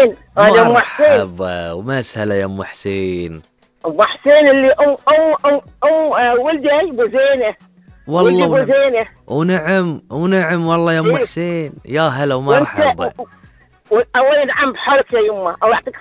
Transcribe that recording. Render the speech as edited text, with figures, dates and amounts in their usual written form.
حسين. انا ام حسين. مرحبا ومسهلا يا ام حسين. ام حسين اللي ولدي ابو زينه. والله ولدي ابو زينه. ونعم والله يا ام حسين، يا هلا ومرحبا. الله ينعم بحالك يا يمه، الله يعطيك